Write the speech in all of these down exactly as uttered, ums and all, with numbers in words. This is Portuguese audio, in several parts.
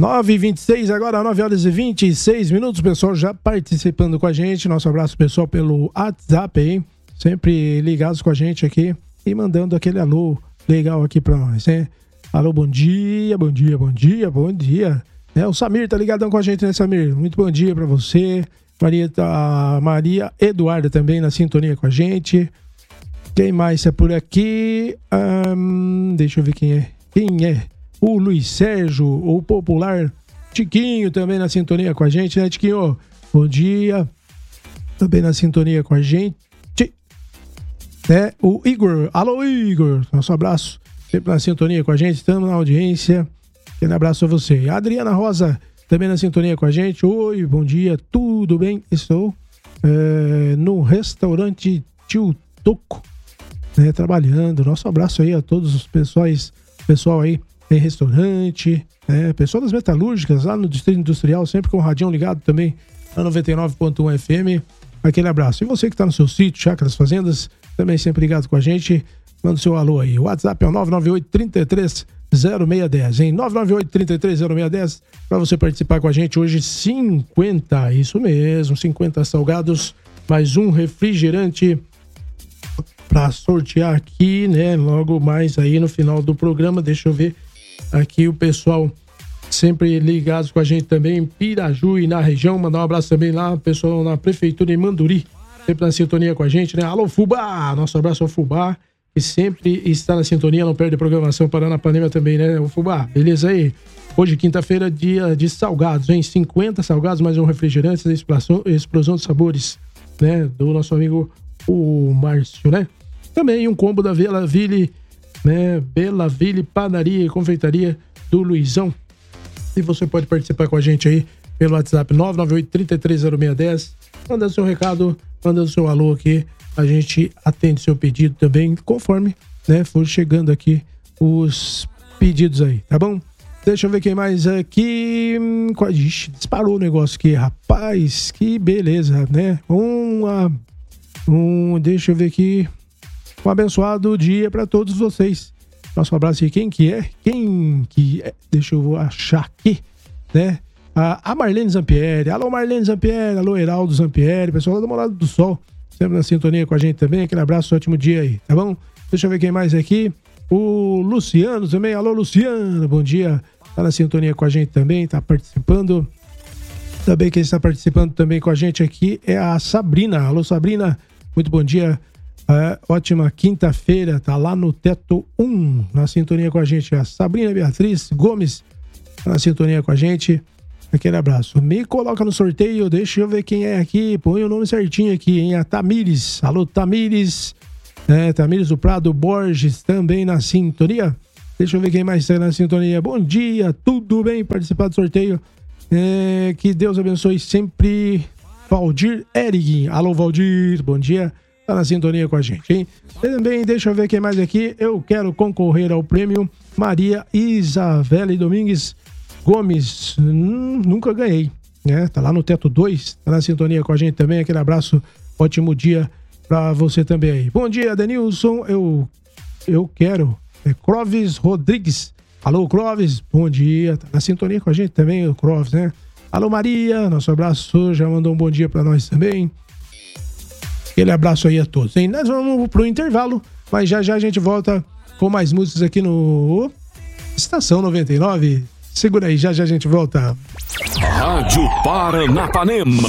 nove e vinte e seis, agora nove horas e vinte e seis minutos, pessoal já participando com a gente. Nosso abraço, pessoal, pelo WhatsApp aí, sempre ligados com a gente aqui e mandando aquele alô legal aqui pra nós, né? Alô, bom dia, bom dia, bom dia, bom dia. É, o Samir tá ligadão com a gente, né, Samir? Muito bom dia pra você. Maria, a Maria Eduarda também na sintonia com a gente. Quem mais é por aqui? Hum, deixa eu ver quem é. Quem é? O Luiz Sérgio, o popular Tiquinho também na sintonia com a gente, né, Tiquinho? Bom dia. Também na sintonia com a gente. Né? O Igor. Alô, Igor. Nosso abraço. Sempre na sintonia com a gente. Estamos na audiência. Aquele abraço a você. A Adriana Rosa também na sintonia com a gente. Oi, bom dia. Tudo bem? Estou é, no restaurante Tio Toco, né, trabalhando. Nosso abraço aí a todos os pessoais, pessoal aí em restaurante, né, pessoal das metalúrgicas lá no Distrito Industrial, sempre com o radinho ligado também na noventa e nove ponto um F M. Aquele abraço. E você que está no seu sítio, Chácaras Fazendas, também sempre ligado com a gente, manda o seu alô aí. O WhatsApp é o nove nove oito, três três zero seis um zero, hein? nove nove oito, três três zero seis um zero para você participar com a gente hoje. cinquenta, isso mesmo, cinquenta salgados, mais um refrigerante para sortear aqui, né? Logo mais aí no final do programa. Deixa eu ver aqui o pessoal sempre ligados com a gente também em Piraju e na região. Mandar um abraço também lá, o pessoal na prefeitura em Manduri, sempre na sintonia com a gente, né? Alô, Fubá! Nosso abraço ao Fubá, que sempre está na sintonia, não perde a programação Paranapanema também, né? O Fubá, beleza aí? Hoje, quinta-feira, dia de salgados, hein? cinquenta salgados, mais um refrigerante, explosão, explosão de sabores, né? Do nosso amigo o Márcio, né? Também um combo da Bela Ville, né? Bela Ville Padaria e Confeitaria do Luizão. E você pode participar com a gente aí pelo WhatsApp nove nove oito, três três zero seis um zero. Manda seu recado, manda seu alô aqui. A gente atende seu pedido também, conforme, né, for chegando aqui os pedidos aí, tá bom? Deixa eu ver quem mais aqui. Ixi, disparou o negócio aqui, rapaz. Que beleza, né? Uma, um, deixa eu ver aqui. Um abençoado dia para todos vocês. Nosso abraço aí. Quem que é? Quem que é? Deixa eu achar aqui, né? A, a Marlene Zampieri. Alô, Marlene Zampieri. Alô, Heraldo Zampieri. Pessoal lá do Morado do Sol. Sempre na sintonia com a gente também. Aquele abraço, ótimo dia aí, tá bom? Deixa eu ver quem mais aqui. O Luciano também. Alô, Luciano. Bom dia. Tá na sintonia com a gente também. Tá participando. Também quem está participando também com a gente aqui é a Sabrina. Alô, Sabrina. Muito bom dia. É, ótima quinta-feira, tá lá no Teto um, na sintonia com a gente, a Sabrina Beatriz Gomes, tá na sintonia com a gente, aquele abraço. Me coloca no sorteio, deixa eu ver quem é aqui, põe o nome certinho aqui, hein, a Tamires, alô Tamires, é, Tamires do Prado Borges, também na sintonia, deixa eu ver quem mais está na sintonia, bom dia, tudo bem, participar do sorteio, é, que Deus abençoe sempre, Valdir Erig, alô Valdir, bom dia. Tá na sintonia com a gente, hein? Também, deixa eu ver quem mais aqui. Eu quero concorrer ao prêmio Maria Isabelle Domingues Gomes. Hum, nunca ganhei, né? Tá lá no Teto dois, tá na sintonia com a gente também. Aquele abraço, ótimo dia pra você também aí. Bom dia, Denilson. Eu, eu quero. É Clóvis Rodrigues. Alô, Clóvis. Bom dia. Tá na sintonia com a gente também, o Clóvis, né? Alô, Maria. Nosso abraço. Já mandou um bom dia pra nós também. Aquele abraço aí a todos, hein? Nós vamos pro intervalo, mas já já a gente volta com mais músicas aqui no Estação noventa e nove. Segura aí, já já a gente volta. Rádio Paranapanema.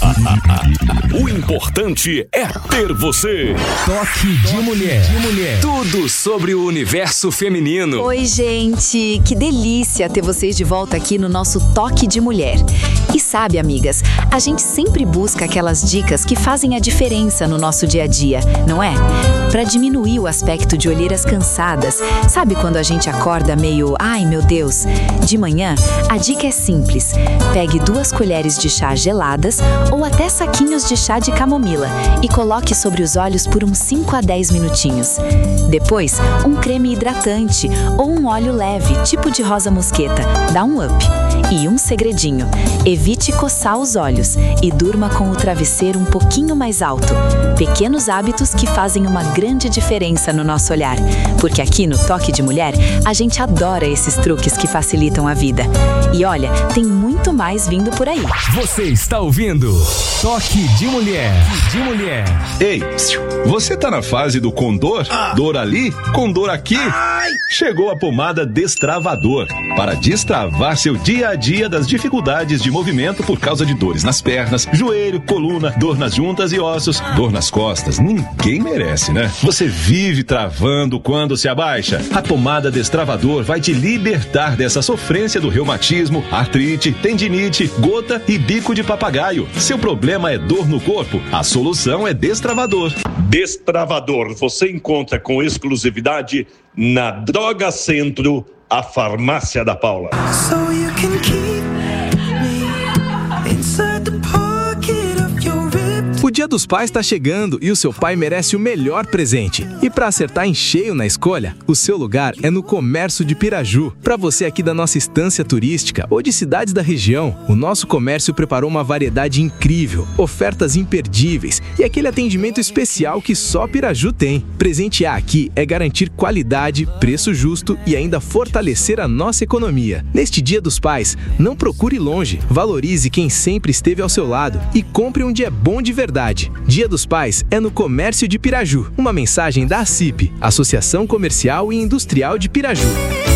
O importante é ter você. Toque de mulher. de mulher. Tudo sobre o universo feminino. Oi, gente. Que delícia ter vocês de volta aqui no nosso Toque de Mulher. E sabe, amigas, a gente sempre busca aquelas dicas que fazem a diferença no nosso dia a dia, não é? Para diminuir o aspecto de olheiras cansadas. Sabe quando a gente acorda meio, ai meu Deus? De manhã, a dica é simples. Pegue duas colheres de chá geladas ou até saquinhos de chá de camomila e coloque sobre os olhos por uns cinco a dez minutinhos. Depois, um creme hidratante ou um óleo leve, tipo de rosa mosqueta, dá um up. E um segredinho, evite coçar os olhos e durma com o travesseiro um pouquinho mais alto. Pequenos hábitos que fazem uma grande diferença no nosso olhar, porque aqui no Toque de Mulher, a gente adora esses truques que facilitam facilitam a vida. E olha, tem muito mais vindo por aí. Você está ouvindo Toque de Mulher. De Mulher. Ei, você tá na fase do condor? Ah. Dor ali, condor aqui? Ai. Chegou a pomada Destravador para destravar seu dia a dia das dificuldades de movimento por causa de dores nas pernas, joelho, coluna, dor nas juntas e ossos, dor nas costas. Ninguém merece, né? Você vive travando quando se abaixa. A pomada Destravador vai te libertar dessa sofrência do reumatismo, artrite, tendinite, gota e bico de papagaio. Seu problema é dor no corpo? A solução é Destravador. Destravador você encontra com exclusividade na Droga Centro, a farmácia da Paula. So you can keep me inside the pocket of your rib. O Dia dos Pais está chegando e o seu pai merece o melhor presente. E para acertar em cheio na escolha, o seu lugar é no Comércio de Piraju. Para você aqui da nossa estância turística ou de cidades da região, o nosso comércio preparou uma variedade incrível, ofertas imperdíveis e aquele atendimento especial que só Piraju tem. Presentear aqui é garantir qualidade, preço justo e ainda fortalecer a nossa economia. Neste Dia dos Pais, não procure longe, valorize quem sempre esteve ao seu lado e compre onde é bom de verdade. Dia dos Pais é no Comércio de Piraju. Uma mensagem da ACIP, Associação Comercial e Industrial de Piraju.